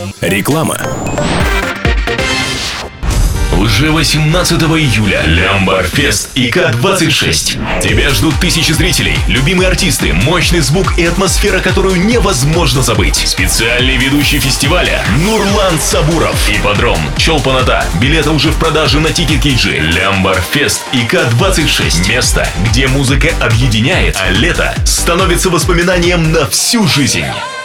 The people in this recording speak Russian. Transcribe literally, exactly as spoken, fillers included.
Реклама. Уже восемнадцатого июля Лямбарфест и ка двадцать шесть. Тебя ждут тысячи зрителей, любимые артисты, мощный звук и атмосфера, которую невозможно забыть. Специальный ведущий фестиваля Нурлан Сабуров. Ипподром Чолпан-Ата. Билеты уже в продаже на Тикет.кей.джи. Лямбарфест и ка двадцать шесть. Место, где музыка объединяет, а лето становится воспоминанием на всю жизнь.